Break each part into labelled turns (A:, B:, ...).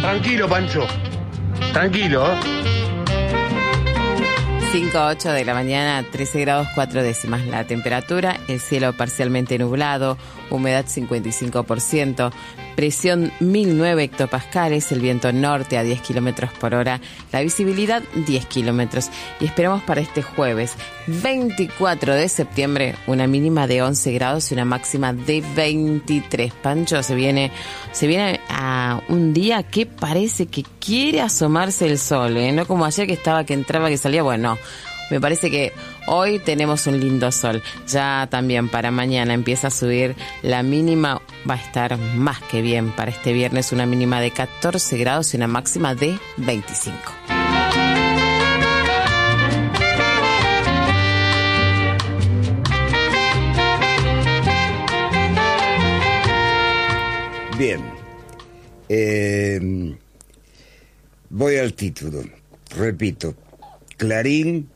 A: tranquilo, Pancho. Tranquilo, ¿eh?
B: 5:08 de la mañana, 13 grados 4 décimas la temperatura, el cielo parcialmente nublado, humedad 55%, presión 1009 hectopascales, el viento norte a 10 kilómetros por hora, la visibilidad 10 kilómetros. Y esperamos para este jueves 24 de septiembre una mínima de 11 grados y una máxima de 23. Pancho, se viene a un día que parece que quiere asomarse el sol, ¿eh? No como ayer que estaba, que entraba, que salía. Bueno, me parece que hoy tenemos un lindo sol. Ya también para mañana empieza a subir la mínima, va a estar más que bien para este viernes, una mínima de 14 grados y una máxima de 25.
C: Bien, voy al título, repito, Clarín,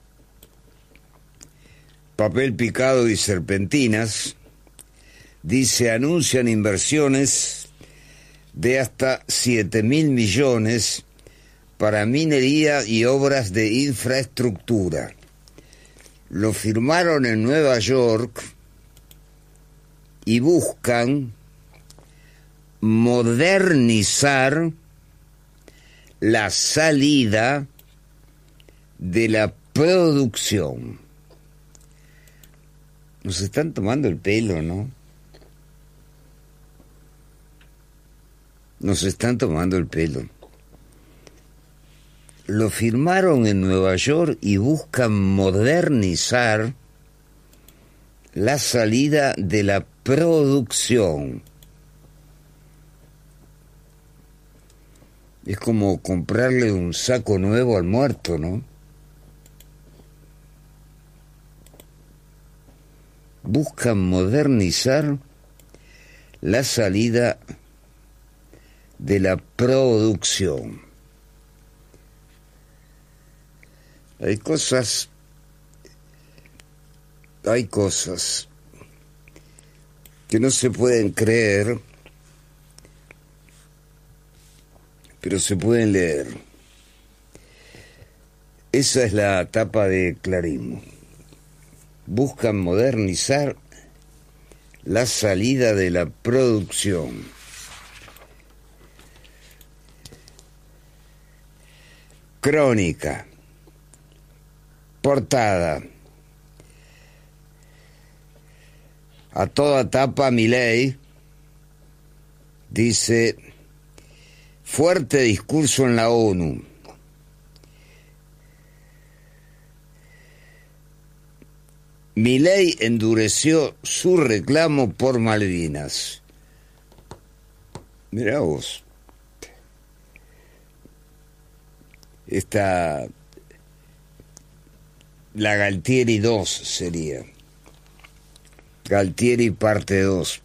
C: papel picado y serpentinas, dice, anuncian inversiones de hasta 7.000 millones para minería y obras de infraestructura. Lo firmaron en Nueva York y buscan modernizar la salida de la producción. Nos están tomando el pelo, ¿no? Nos están tomando el pelo. Lo firmaron en Nueva York y buscan modernizar la salida de la producción. Es como comprarle un saco nuevo al muerto, ¿no? Buscan modernizar la salida de la producción. Hay cosas que no se pueden creer, pero se pueden leer. Esa es la tapa de Clarín. Buscan modernizar la salida de la producción. Crónica. Portada. A toda tapa Milei dice: fuerte discurso en la ONU. Milei endureció su reclamo por Malvinas. Mirá vos. Esta, la Galtieri 2 sería. Galtieri parte 2.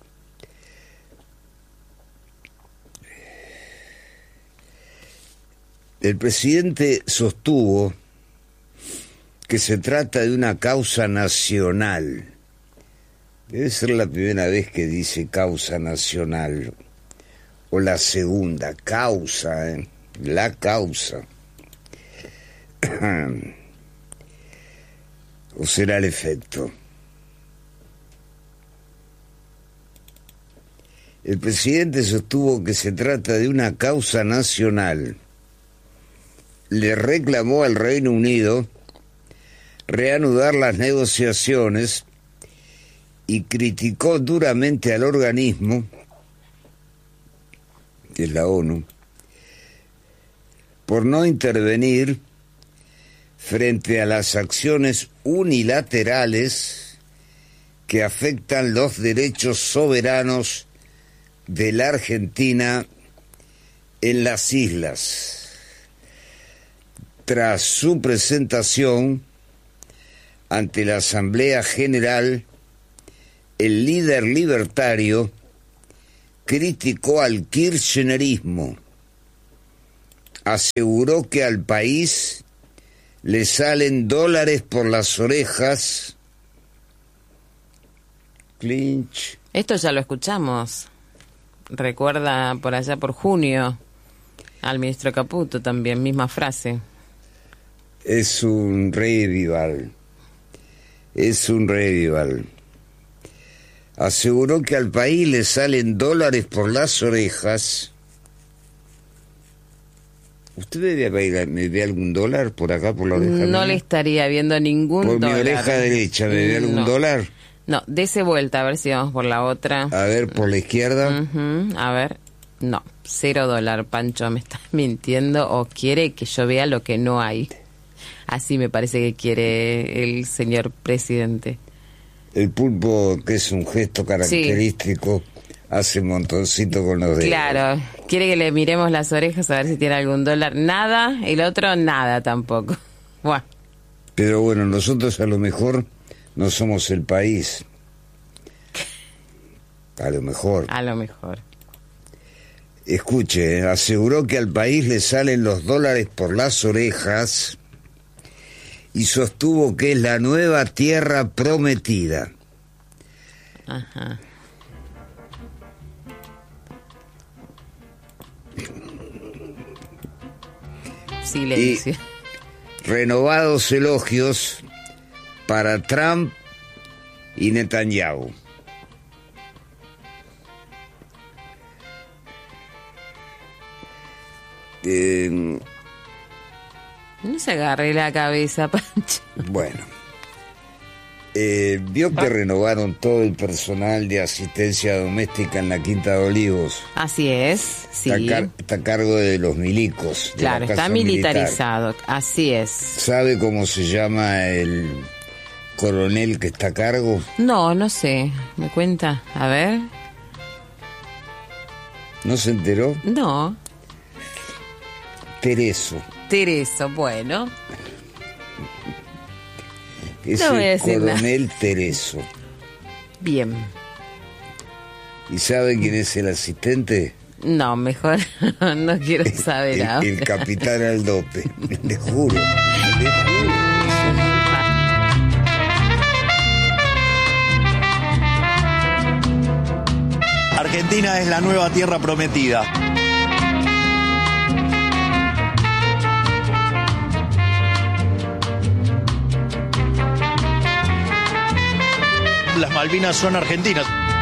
C: El presidente sostuvo que se trata de una causa nacional. Debe ser la primera vez que dice causa nacional, o la segunda, causa, la causa. ¿O será el efecto? El presidente sostuvo que se trata de una causa nacional. Le reclamó al Reino Unido reanudar las negociaciones y criticó duramente al organismo, que es la ONU, por no intervenir frente a las acciones unilaterales que afectan los derechos soberanos de la Argentina en las islas. Tras su presentación ante la Asamblea General, el líder libertario criticó al kirchnerismo, aseguró que al país le salen dólares por las orejas. Clinch.
B: Esto ya lo escuchamos. Recuerda por allá por junio. al ministro Caputo también, misma frase.
C: Es un revival. Es un revival. Aseguró que al país le salen dólares por las orejas. ¿Usted me ve algún dólar por acá, por la oreja
B: No
C: mía?
B: le estaría viendo ningún
C: Por
B: dólar.
C: mi oreja derecha, ¿me ve algún dólar?
B: No, dese vuelta, a ver si vamos por la otra.
C: A ver, por la izquierda.
B: A ver, no, $0, Pancho, me está mintiendo o quiere que yo vea lo que no hay. Así me parece que quiere el señor presidente.
C: El pulpo, que es un gesto característico, hace montoncito con los dedos.
B: Claro, quiere que le miremos las orejas a ver si tiene algún dólar. Nada, el otro nada tampoco. Buah.
C: Pero bueno, nosotros a lo mejor no somos el país. A lo mejor.
B: A lo mejor.
C: Escuche, aseguró que al país le salen los dólares por las orejas y sostuvo que es la nueva tierra prometida.
B: Ajá. Silencio.
C: Y renovados elogios para Trump y Netanyahu.
B: No se agarre la cabeza, Pancho.
C: Bueno, vio que renovaron todo el personal de asistencia doméstica en la Quinta de Olivos.
B: Así es, sí.
C: Está a cargo de los milicos. De
B: Claro,
C: la
B: está
C: casa militar.
B: militarizado, así es.
C: ¿Sabe cómo se llama el coronel que está a cargo?
B: No, no sé, ¿me cuenta? A ver.
C: ¿No se enteró?
B: No,
C: Tereso.
B: Tereso, bueno.
C: Es
B: No voy a
C: el
B: decir nada.
C: coronel Tereso.
B: Bien.
C: ¿Y sabe quién es el asistente?
B: No, mejor no quiero saber ahora.
C: El capitán Aldope. Le juro. Le juro.
D: Argentina es la nueva tierra prometida. Las Malvinas son argentinas.